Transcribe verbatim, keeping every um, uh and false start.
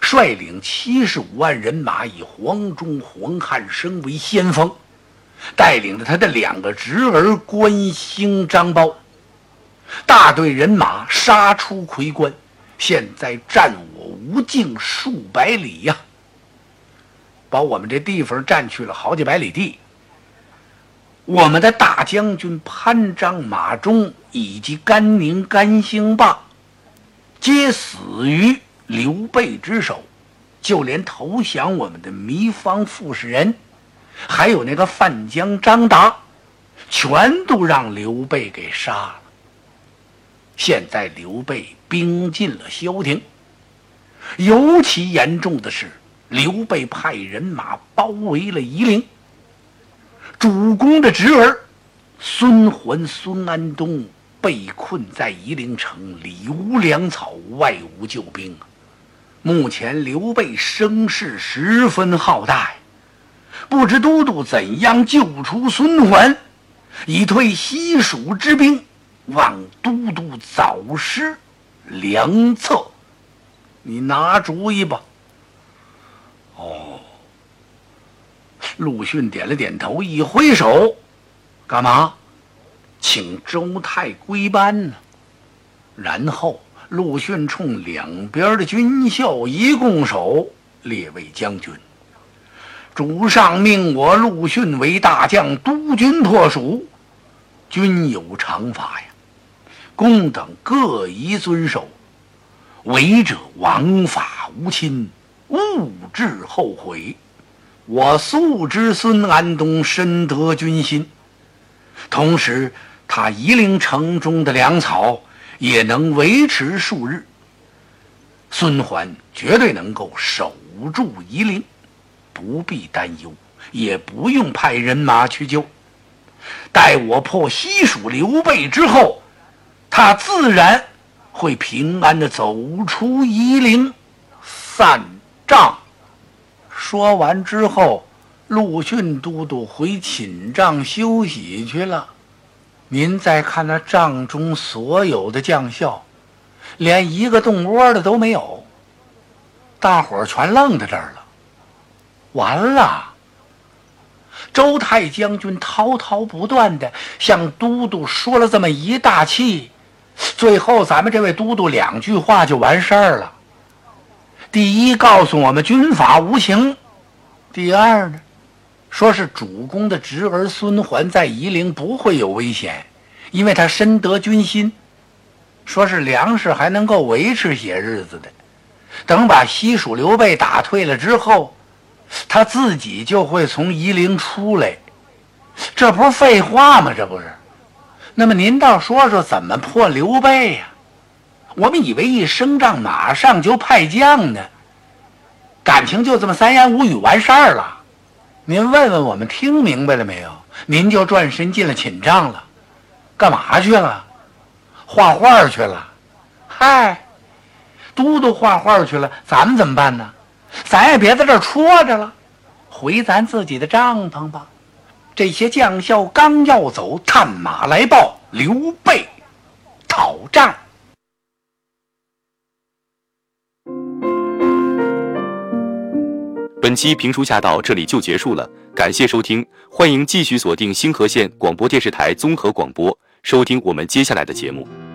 率领七十五万人马，以黄忠、黄汉升为先锋，带领着他的两个侄儿关兴、张苞，大队人马杀出夔关，现在战我无境数百里呀、啊，把我们这地方占去了好几百里地。我们的大将军潘璋、马忠以及甘宁、甘兴霸皆死于刘备之手，就连投降我们的糜芳傅士仁，还有那个范江张达，全都让刘备给杀了。现在刘备兵进了萧亭，尤其严重的是，刘备派人马包围了夷陵。主公的侄儿孙桓、孙安东被困在夷陵城，里无粮草，外无救兵啊！目前刘备声势十分浩大，不知都督怎样救出孙桓，以退西蜀之兵，望都督早施良策，你拿主意吧。哦，陆逊点了点头，一挥手，干嘛？请周泰归班呢。然后陆逊冲两边的军校一拱手：列位将军，主上命我陆逊为大将，督军破蜀，均有常法呀，公等各宜遵守。违者枉法无亲，勿致后悔。我素知孙安东深得军心，同时他夷陵城中的粮草也能维持数日，孙桓绝对能够守住夷陵，不必担忧，也不用派人马去救。待我破西蜀刘备之后，他自然会平安地走出夷陵，散帐。说完之后，陆逊都督回寝帐休息去了。您再看那帐中所有的将校，连一个动窝的都没有，大伙儿全愣在这儿了。完了！周泰将军滔滔不断的向都督说了这么一大气，最后咱们这位都督两句话就完事儿了。第一，告诉我们军法无情；第二呢，说是主公的侄儿孙桓在夷陵不会有危险，因为他深得军心，说是粮食还能够维持些日子的。等把西蜀刘备打退了之后，他自己就会从夷陵出来。这不是废话吗？这不是。那么您倒说说怎么破刘备呀、啊？我们以为一升帐马上就派将呢，感情就这么三言五语完事儿了。您问问我们听明白了没有？您就转身进了寝帐了，干嘛去了？画画去了。嗨，都督画画去了，咱们怎么办呢？咱也别在这儿戳着了，回咱自己的帐篷吧。这些将校刚要走，探马来报刘备讨战。 本期评书下到这里就结束了，感谢收听，欢迎继续锁定星河县广播电视台综合广播，收听我们接下来的节目。